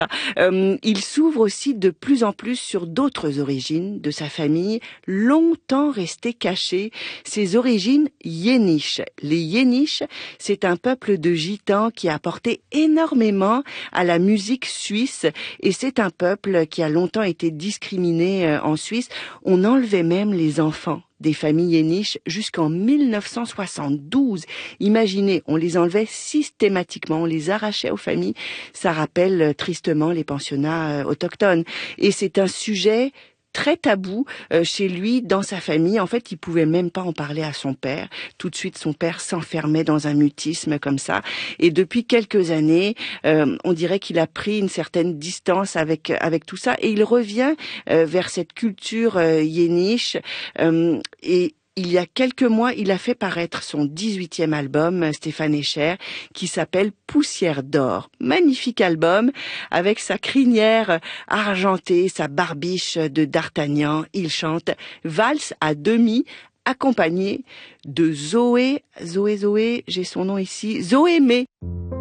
Il s'ouvre aussi de plus en plus sur d'autres origines de sa famille, longtemps restées cachées, ses origines yéniches. Les yéniches, c'est un peuple de gitans qui a apporté énormément à la musique suisse et c'est un peuple qui a longtemps été discriminé en Suisse. On enlevait même les enfants des familles yéniches jusqu'en 1972. Imaginez, on les enlevait systématiquement, on les arrachait aux familles. Ça rappelle tristement les pensionnats autochtones. Et c'est un sujet très tabou chez lui, dans sa famille. En fait, il pouvait même pas en parler à son père. Tout de suite, son père s'enfermait dans un mutisme comme ça. Et depuis quelques années, on dirait qu'il a pris une certaine distance avec tout ça. Et il revient vers cette culture yéniche. Et il y a quelques mois, il a fait paraître son 18e album, Stéphane Escher, qui s'appelle Poussière d'or. Magnifique album, avec sa crinière argentée, sa barbiche de D'Artagnan. Il chante Valse à demi, accompagné de Zoé, j'ai son nom ici, Zoé May.